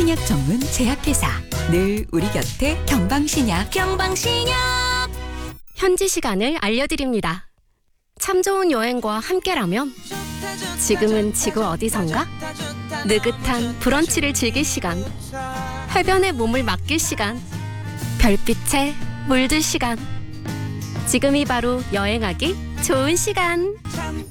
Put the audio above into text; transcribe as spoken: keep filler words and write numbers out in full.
한약 전문 제약회사 늘 우리 곁에 경방신약. 경방신약. 현지 시간을 알려드립니다. 참 좋은 여행과 함께라면 지금은 지구 어디선가? 느긋한 브런치를 즐길 시간, 해변에 몸을 맡길 시간, 별빛에 물들 시간. 지금이 바로 여행하기 좋은 시간.